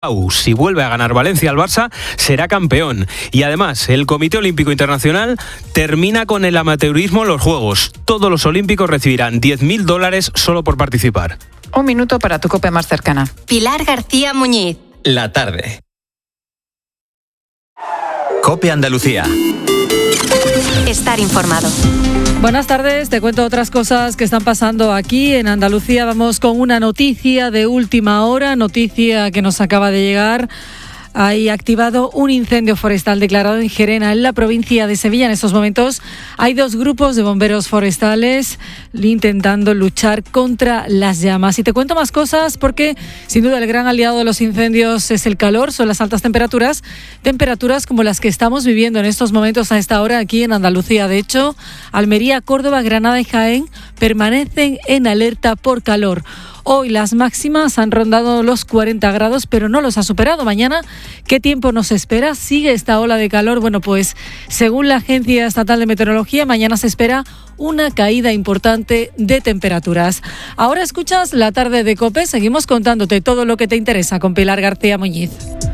Si vuelve a ganar Valencia al Barça, será campeón. Y además, el Comité Olímpico Internacional termina con el amateurismo en los Juegos. Todos los olímpicos recibirán $10.000 solo por participar. Un minuto para tu COPE más cercana. Pilar García Muñiz. La tarde. COPE Andalucía. Estar informado. Buenas tardes, te cuento otras cosas que están pasando aquí en Andalucía. Vamos con una noticia de última hora, noticia que nos acaba de llegar. Hay activado un incendio forestal declarado en Gerena, en la provincia de Sevilla. En estos momentos hay 2 grupos de bomberos forestales intentando luchar contra las llamas. Y te cuento más cosas porque, sin duda, el gran aliado de los incendios es el calor, son las altas temperaturas como las que estamos viviendo en estos momentos a esta hora aquí en Andalucía. De hecho, Almería, Córdoba, Granada y Jaén permanecen en alerta por calor. Hoy las máximas han rondado los 40 grados, pero no los ha superado. Mañana, ¿qué tiempo nos espera? ¿Sigue esta ola de calor? Bueno, pues según la Agencia Estatal de Meteorología, mañana se espera una caída importante de temperaturas. Ahora escuchas La Tarde de COPE. Seguimos contándote todo lo que te interesa con Pilar García Muñiz.